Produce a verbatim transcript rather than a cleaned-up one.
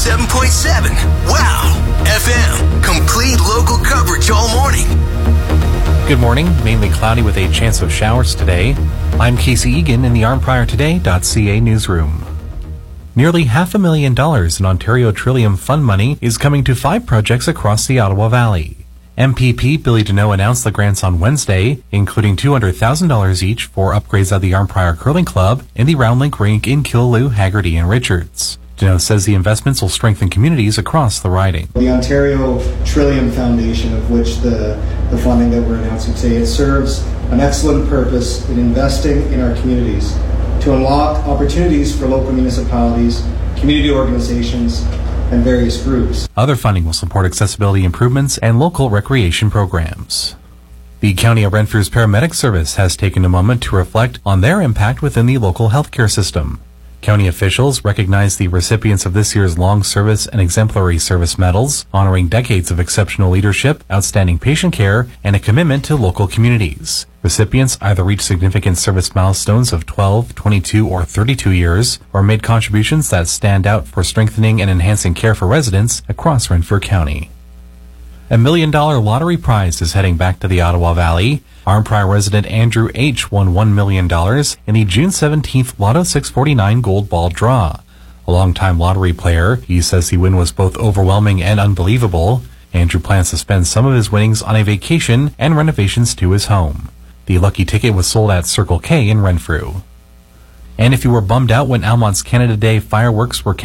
seven point seven. Wow! F M. Complete local coverage all morning. Good morning. Mainly cloudy with a chance of showers today. I'm Casey Egan in the arm prior today dot c a newsroom. Nearly half a million dollars in Ontario Trillium Fund money is coming to five projects across the Ottawa Valley. M P P Billy Deneau announced the grants on Wednesday, including two hundred thousand dollars each for upgrades at the Arnprior Curling Club and the Roundlink Rink in Killaloe, Haggerty, and Richards. Deneau says the investments will strengthen communities across the riding. The Ontario Trillium Foundation, of which the, the funding that we're announcing today, it serves an excellent purpose in investing in our communities to unlock opportunities for local municipalities, community organizations, and various groups. Other funding will support accessibility improvements and local recreation programs. The County of Renfrew's Paramedic Service has taken a moment to reflect on their impact within the local healthcare system. County officials recognize the recipients of this year's Long Service and Exemplary Service medals, honoring decades of exceptional leadership, outstanding patient care, and a commitment to local communities. Recipients either reached significant service milestones of twelve, twenty-two, or thirty-two years, or made contributions that stand out for strengthening and enhancing care for residents across Renfrew County. A million dollar lottery prize is heading back to the Ottawa Valley. Arnprior resident Andrew H. won one million dollars in the June seventeenth Lotto six forty-nine Gold Ball draw. A longtime lottery player, he says the win was both overwhelming and unbelievable. Andrew plans to spend some of his winnings on a vacation and renovations to his home. The lucky ticket was sold at Circle K in Renfrew. And if you were bummed out when Almont's Canada Day fireworks were